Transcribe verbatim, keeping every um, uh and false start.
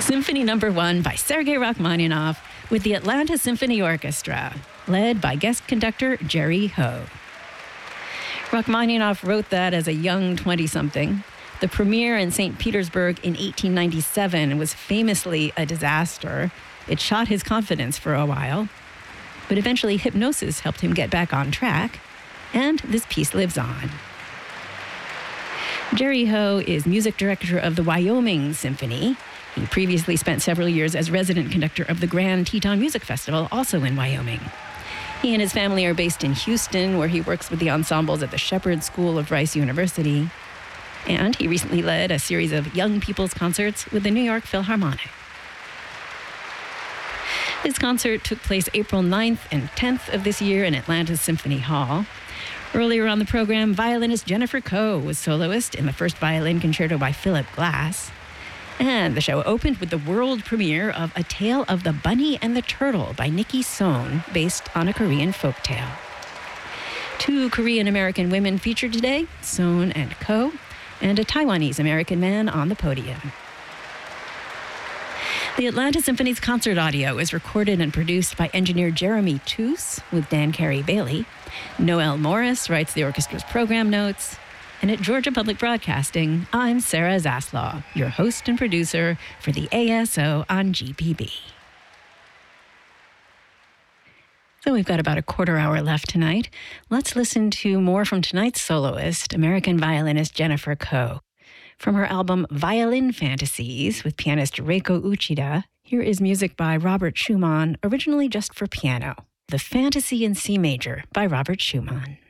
Symphony Number One by Sergei Rachmaninoff with the Atlanta Symphony Orchestra, led by guest conductor Jerry Ho. Rachmaninoff wrote that as a young twenty-something. The premiere in Saint Petersburg in eighteen ninety-seven was famously a disaster. It shot his confidence for a while, but eventually hypnosis helped him get back on track, and this piece lives on. Jerry Ho is music director of the Wyoming Symphony. He previously spent several years as resident conductor of the Grand Teton Music Festival, also in Wyoming. He and his family are based in Houston, where he works with the ensembles at the Shepherd School of Rice University. And he recently led a series of young people's concerts with the New York Philharmonic. This concert took place April ninth and tenth of this year in Atlanta's Symphony Hall. Earlier on the program, violinist Jennifer Koh was soloist in the first violin concerto by Philip Glass. And the show opened with the world premiere of A Tale of the Bunny and the Turtle by Nikki Sohn, based on a Korean folktale. Two Korean-American women featured today, Sohn and Koh, and a Taiwanese-American man on the podium. The Atlanta Symphony's concert audio is recorded and produced by engineer Jeremy Toos with Dan Carey-Bailey. Noel Morris writes the orchestra's program notes. And at Georgia Public Broadcasting, I'm Sarah Zaslaw, your host and producer for the A S O on G P B. So we've got about a quarter hour left tonight. Let's listen to more from tonight's soloist, American violinist Jennifer Koh. From her album Violin Fantasies with pianist Reiko Uchida, here is music by Robert Schumann, originally just for piano. The Fantasy in C Major by Robert Schumann.